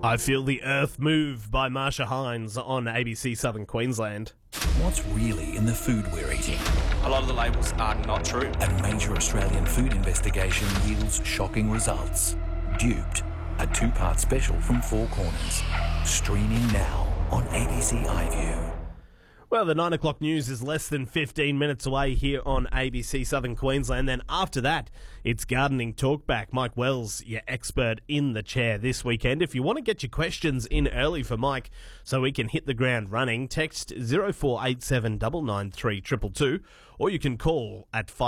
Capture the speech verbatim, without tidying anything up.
I Feel the Earth Move by Marsha Hines on A B C Southern Queensland. What's really in the food we're eating? A lot of the labels are not true. A major Australian food investigation yields shocking results. Duped, a two-part special from Four Corners. Streaming now on A B C iView. Well, the nine o'clock news is less than fifteen minutes away here on A B C Southern Queensland. Then after that, it's Gardening Talkback. Mike Wells, your expert in the chair this weekend. If you want to get your questions in early for Mike so we can hit the ground running, text zero four eight seven nine nine three two two two, or you can call at five